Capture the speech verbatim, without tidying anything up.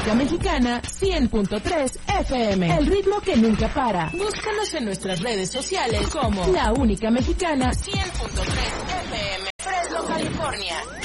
Única Mexicana cien punto tres F M. El ritmo que nunca para. Búscanos en nuestras redes sociales como La Única Mexicana cien punto tres F M. Fresno, California.